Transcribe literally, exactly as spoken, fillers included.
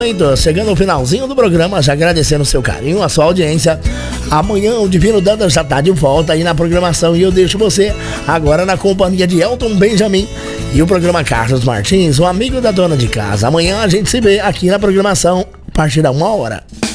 Chegando no finalzinho do programa, já agradecendo o seu carinho, a sua audiência. Amanhã o Divino Dantas já tá de volta aí na programação e eu deixo você agora na companhia de Elton Benjamin e o programa Carlos Martins, o amigo da dona de casa. Amanhã a gente se vê aqui na programação a partir da uma hora.